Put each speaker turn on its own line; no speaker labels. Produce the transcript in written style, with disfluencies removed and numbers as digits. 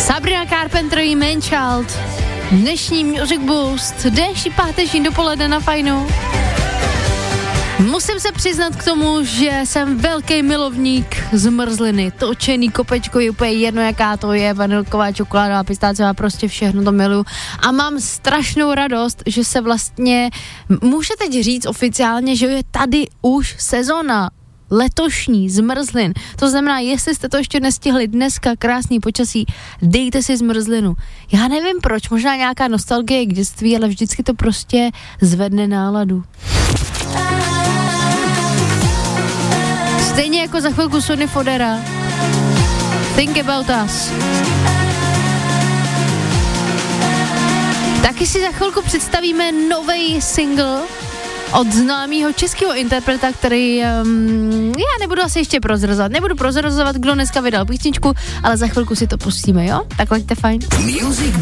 Sabrina Carpenter i Man Child. Dnešní Music Boost, dnešní páteční dopoledne na Fajnu. Musím se přiznat k tomu, že jsem velký milovník zmrzliny. Točený kopečko je úplně jedno, jaká to je, vanilková, čokoládová, pistáciová, prostě všechno to miluju. A mám strašnou radost, že se vlastně, může teď říct oficiálně, že je tady už sezona letošní zmrzlin. To znamená, jestli jste to ještě nestihli dneska, krásný počasí, dejte si zmrzlinu. Já nevím proč, možná nějaká nostalgie k dětství, ale vždycky to prostě zvedne náladu. Stejně jako za chvilku Sonny Fodera. Think About Us. Taky si za chvilku představíme nový single od známého českého interpreta, který já nebudu asi ještě prozrazovat. Nebudu prozrazovat, kdo dneska vydal písničku, ale za chvilku si to pustíme, jo? Tak laďte fajn.